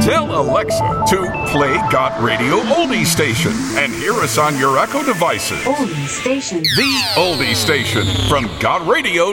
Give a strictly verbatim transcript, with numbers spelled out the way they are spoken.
Tell Alexa to play Got Radio Oldie Station and hear us on your Echo devices. Oldie Station. The Oldie Station from got radio